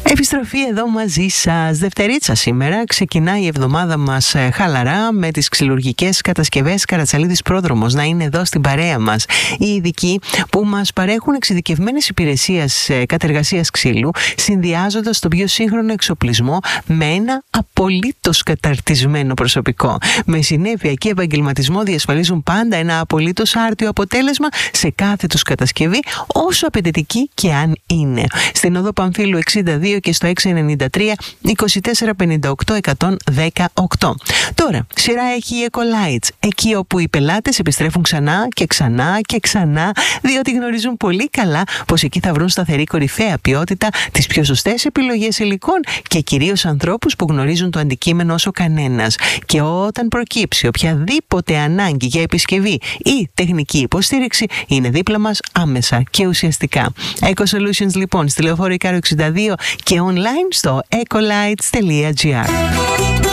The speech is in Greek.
Επιστροφή εδώ μαζί σας. Δευτερίτσα σήμερα. Ξεκινάει η εβδομάδα μας χαλαρά με τις ξυλουργικές κατασκευές Καρατσαλίδης Πρόδρομος να είναι εδώ στην παρέα μας. Οι ειδικοί που μας παρέχουν εξειδικευμένες υπηρεσίες κατεργασίας ξύλου, συνδυάζοντας τον πιο σύγχρονο εξοπλισμό με ένα απολύτως καταρτισμένο προσωπικό. Με συνέπεια και επαγγελματισμό διασφαλίζουν πάντα ένα απολύτως άρτιο αποτέλεσμα σε κάθε τους κατασκευή, όσο απαιτητική και αν είναι. Στην οδό Παμφύλου 62 και στο 693 24 58 118. Τώρα, σειρά έχει η Ecolights, εκεί όπου οι πελάτες επιστρέφουν ξανά και ξανά και ξανά, διότι γνωρίζουν πολύ καλά πως εκεί θα βρουν σταθερή κορυφαία ποιότητα, τις πιο σωστές επιλογές υλικών και κυρίως ανθρώπους που γνωρίζουν το αντικείμενο όσο κανένας. Και όταν προκύψει οποιαδήποτε ανάγκη για επισκευή ή τεχνική υποστήριξη, είναι δίπλα μας άμεσα και ουσιαστικά. Eco Solutions λοιπόν, στη Λεωφόρο Ικάρο 62 και online στο ecolights.gr.